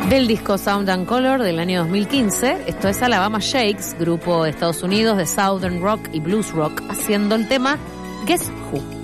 Del disco Sound and Color del año 2015, esto es Alabama Shakes, grupo de Estados Unidos de Southern Rock y Blues Rock, haciendo el tema Guess Who.